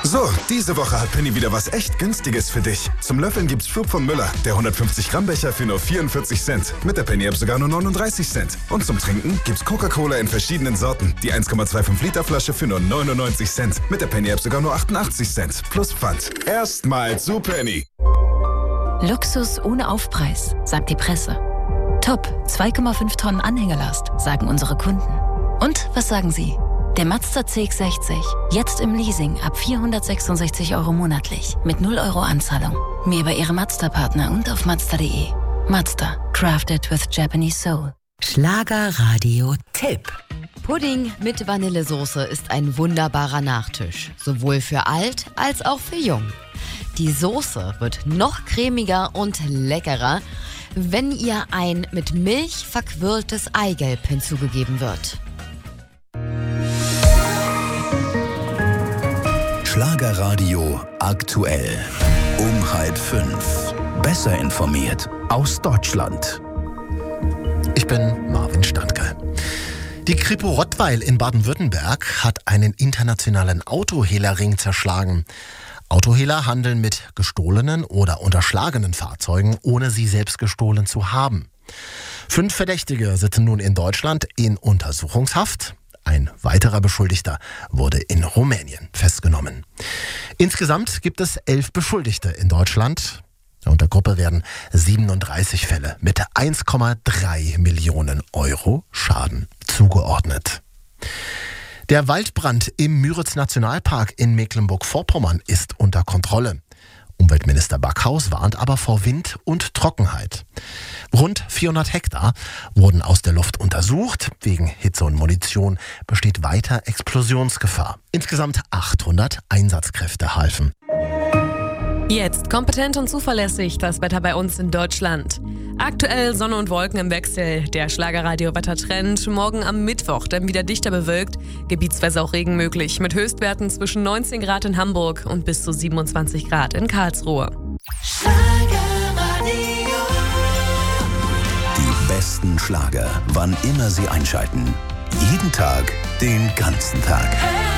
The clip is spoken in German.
So, diese Woche hat Penny wieder was echt Günstiges für dich. Zum Löffeln gibt's Schub von Müller, der 150 Gramm Becher für nur 44 Cent. Mit der Penny-App sogar nur 39 Cent. Und zum Trinken gibt's Coca-Cola in verschiedenen Sorten. Die 1,25 Liter Flasche für nur 99 Cent. Mit der Penny-App sogar nur 88 Cent. Plus Pfand. Erstmal zu Penny. Luxus ohne Aufpreis, sagt die Presse. Top, 2,5 Tonnen Anhängerlast, sagen unsere Kunden. Und was sagen Sie? Der Mazda CX-60, jetzt im Leasing ab 466 € monatlich, mit 0 € Anzahlung. Mehr bei Ihrem Mazda-Partner und auf Mazda.de. Mazda, crafted with Japanese soul. Schlagerradio-Tipp. Pudding mit Vanillesoße ist ein wunderbarer Nachtisch, sowohl für alt als auch für jung. Die Soße wird noch cremiger und leckerer, wenn ihr ein mit Milch verquirltes Eigelb hinzugegeben wird. Schlagerradio aktuell. Um 4:30. Besser informiert aus Deutschland. Ich bin Marvin Standke. Die Kripo Rottweil in Baden-Württemberg hat einen internationalen Autohehlerring zerschlagen. Autohehler handeln mit gestohlenen oder unterschlagenen Fahrzeugen, ohne sie selbst gestohlen zu haben. 5 Verdächtige sitzen nun in Deutschland in Untersuchungshaft. Ein weiterer Beschuldigter wurde in Rumänien festgenommen. Insgesamt gibt es 11 Beschuldigte in Deutschland. Und der Gruppe werden 37 Fälle mit 1,3 Millionen € Schaden zugeordnet. Der Waldbrand im Müritz-Nationalpark in Mecklenburg-Vorpommern ist unter Kontrolle. Umweltminister Backhaus warnt aber vor Wind und Trockenheit. Rund 400 Hektar wurden aus der Luft untersucht. Wegen Hitze und Munition besteht weiter Explosionsgefahr. Insgesamt 800 Einsatzkräfte halfen. Jetzt kompetent und zuverlässig das Wetter bei uns in Deutschland. Aktuell Sonne und Wolken im Wechsel. Der Schlagerradio-Wettertrend. Morgen am Mittwoch dann wieder dichter bewölkt. Gebietsweise auch Regen möglich. Mit Höchstwerten zwischen 19 Grad in Hamburg und bis zu 27 Grad in Karlsruhe. Die besten Schlager, wann immer Sie einschalten. Jeden Tag, den ganzen Tag.